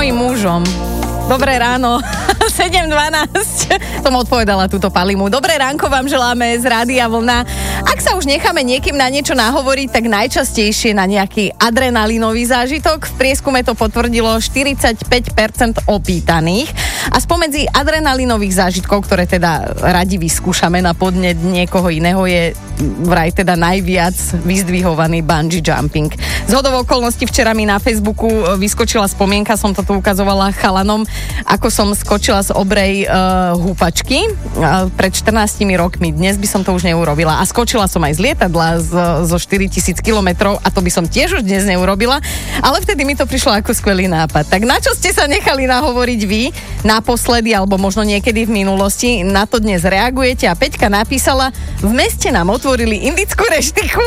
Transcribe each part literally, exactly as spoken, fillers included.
mojím mužom. Dobré ráno, sedem dvanásť, som odpovedala túto Palimu. Dobré ránko vám želáme z Rádia Vlna. Ak sa už necháme niekým na niečo nahovoriť, tak najčastejšie na nejaký adrenalinový zážitok. V prieskume to potvrdilo štyridsaťpäť percent opýtaných. A spomedzi adrenalinových zážitkov, ktoré teda radi vyskúšame na podnet niekoho iného, je vraj teda najviac vyzdvihovaný bungee jumping. Zhodou okolností včera mi na Facebooku vyskočila spomienka, som to tu ukazovala chalanom, ako som skočila z obrej uh, húpačky uh, pred štrnástimi rokmi. Dnes by som to už neurobila. A skočila som aj z lietadla z, zo štyritisíc kilometrov a to by som tiež už dnes neurobila. Ale vtedy mi to prišlo ako skvelý nápad. Tak na čo ste sa nechali nahovoriť vy naposledy, alebo možno niekedy v minulosti? Na to dnes reagujete a Peťka napísala: v meste nám otvorili indickú reštiku.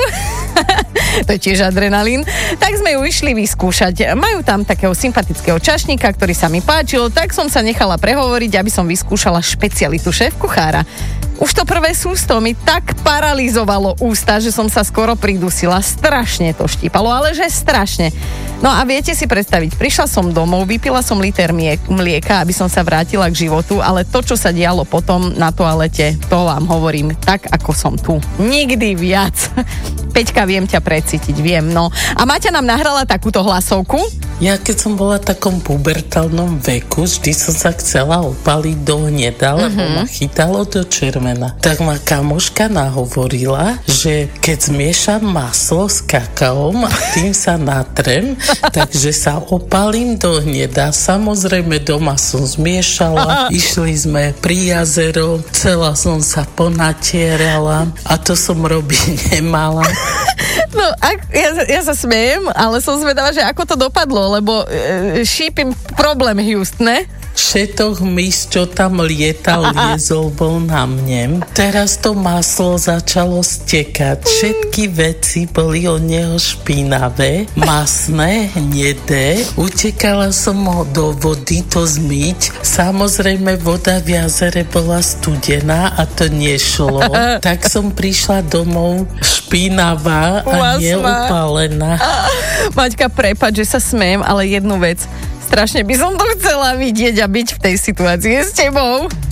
To je tiež adrenalín. Tak sme ju išli vyskúšať. Majú tam takého sympatického čašníka, ktorý sa mi páčil, tak som sa nechala prehovoriť, aby som vyskúšala špecialitu šéfkuchára. Už to prvé sústo mi tak paralizovalo ústa, že som sa skoro pridusila. Strašne to štípalo, ale že strašne. No a viete si predstaviť, prišla som domov, vypila som liter mlieka, aby som sa vrátila k životu, ale to, čo sa dialo potom na toalete, to vám hovorím tak, ako som tu. Nikdy viac. Peťka, viem ťa precítiť, viem, no. A Maťa nám nahrala takúto hlasovku. Ja keď som bola v takom pubertálnom veku, vždy som sa chcela opaliť do hneda, lebo mm-hmm. ma chytalo do červená. Tak ma kamoška nahovorila, že keď zmiešam maslo s kakaom a tým sa natrem, takže sa opalím do hneda. Samozrejme doma som zmiešala, išli sme pri jazero, celá som sa ponatierala a to som robiť nemala. No, ak, ja, ja sa smejem, ale som zvedavá, že ako to dopadlo, lebo e, šípim problém Houston, ne? Všetok mys, čo tam lietal, liezol bol na mne. Teraz to maslo začalo stekať. Všetky veci boli od neho špinavé, masné, hnedé. Utekala som ho do vody to zmyť. Samozrejme, voda v jazere bola studená a to nešlo. Tak som prišla domov špinavá a neupálená. Maťka, prepáč, že sa smejem, ale jednu vec. Strašne by som to chcela vidieť a byť v tej situácii s tebou.